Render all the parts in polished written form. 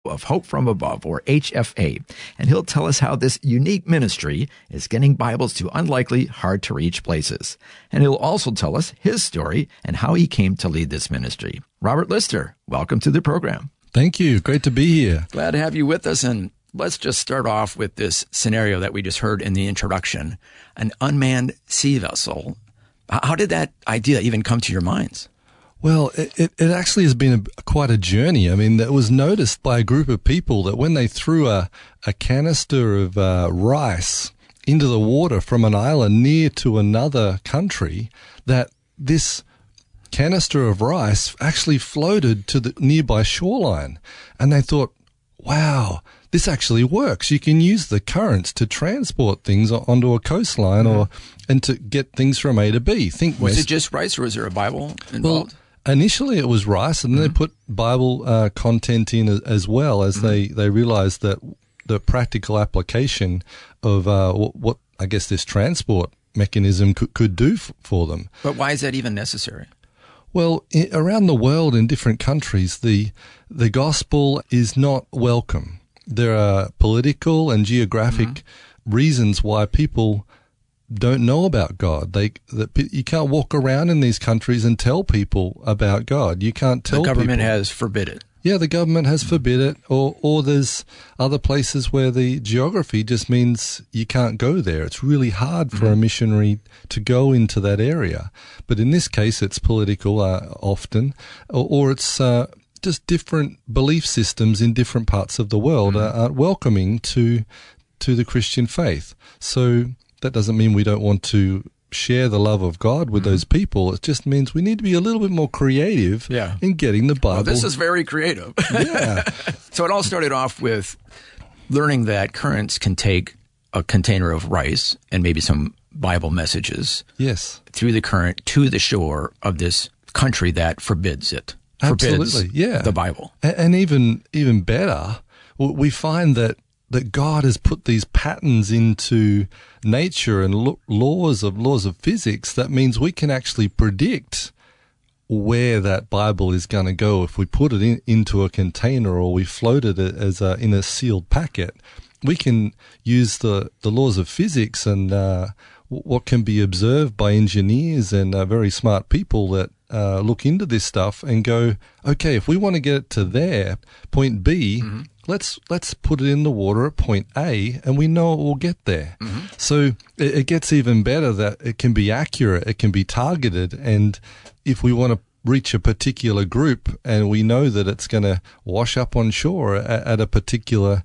of Hope from Above, or HFA, and he'll tell us how this unique ministry is getting Bibles to unlikely, hard-to-reach places. And he'll also tell us his story and how he came to lead this ministry. Robert Lister, welcome to the program. Thank you. Great to be here. Glad to have you with us. And let's just start off with this scenario that we just heard in the introduction, an unmanned sea vessel. How did that idea even come to your minds? Well, it actually has been quite a journey. I mean, it was noticed by a group of people that when they threw a canister of rice into the water from an island near to another country, that this canister of rice actually floated to the nearby shoreline. And they thought, wow, this actually works. You can use the currents to transport things onto a coastline and to get things from A to B. Was it just rice, or was there a Bible involved? Well, initially it was rice, and then they put Bible content in as well, as they realized that the practical application of what I guess this transport mechanism could do for them. But why is that even necessary? Well, around the world in different countries, the gospel is not welcome. There are political and geographic reasons why people don't know about God. You can't walk around in these countries and tell people about God. You can't tell people. The government has forbidden it. Yeah, the government has forbid it, or there's other places where the geography just means you can't go there. It's really hard for a missionary to go into that area. But in this case, it's political often, or it's just different belief systems in different parts of the world aren't welcoming to the Christian faith. So that doesn't mean we don't want to share the love of God with those people. It just means we need to be a little bit more creative in getting the Bible. Well, this is very creative. Yeah. So it all started off with learning that currents can take a container of rice and maybe some Bible messages through the current to the shore of this country that forbids it. Absolutely, yeah. The Bible. And even better, we find that God has put these patterns into nature and laws of physics. That means we can actually predict where that Bible is going to go if we put it into a container or we float it as in a sealed packet. We can use the laws of physics and what can be observed by engineers and very smart people that look into this stuff and go, okay, if we want to get it to there, point B, let's put it in the water at point A, and we know it will get there. So it gets even better that it can be accurate, it can be targeted, and if we want to reach a particular group and we know that it's going to wash up on shore at a particular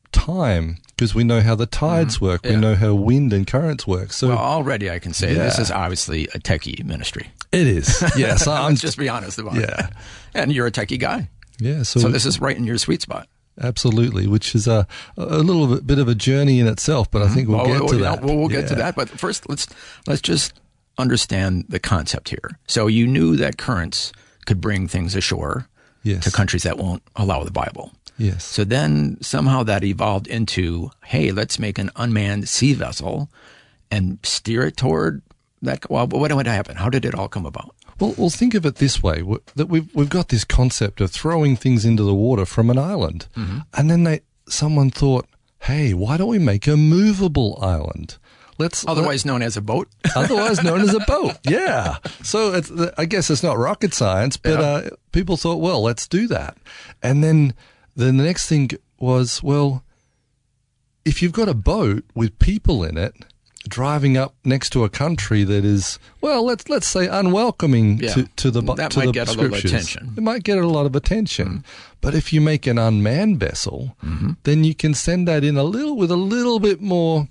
time, because we know how the tides work, we know how wind and currents work. So already I can say this is obviously a techie ministry. It is, yes. Let's just be honest about it. And you're a techie guy. Yeah. So this is right in your sweet spot. Absolutely, which is a little bit of a journey in itself, but I think we'll get to that. We'll get to that, but first let's just understand the concept here. So you knew that currents could bring things ashore to countries that won't allow the Bible. Yes. So then somehow that evolved into, hey, let's make an unmanned sea vessel and steer it toward that. Well, what would happen? How did it all come about? Well, think of it this way: that we've got this concept of throwing things into the water from an island, and then someone thought, "Hey, why don't we make a movable island? Otherwise known as a boat." Otherwise known as a boat, yeah. So I guess it's not rocket science, but people thought, well, let's do that. And then the next thing was, well, if you've got a boat with people in it, driving up next to a country that is, well, let's say unwelcoming to the that might get a little attention. It might get a lot of attention. But if you make an unmanned vessel, then you can send that in with a little bit more.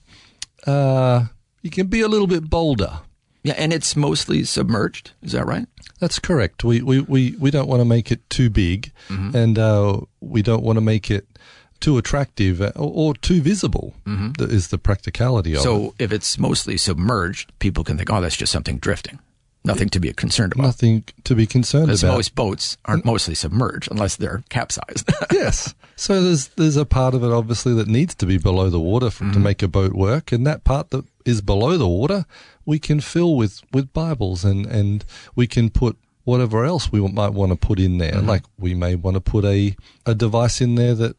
You can be a little bit bolder. Yeah, and it's mostly submerged. Is that right? That's correct. We don't want to make it too big, and we don't want to make it too attractive or too visible. That is the practicality of it. So if it's mostly submerged, people can think, oh, that's just something drifting. Nothing to be concerned about. Nothing to be concerned about. Because most boats aren't mostly submerged unless they're capsized. Yes. So there's a part of it, obviously, that needs to be below the water to make a boat work. And that part that is below the water, we can fill with Bibles and we can put whatever else we might want to put in there. Like we may want to put a device in there that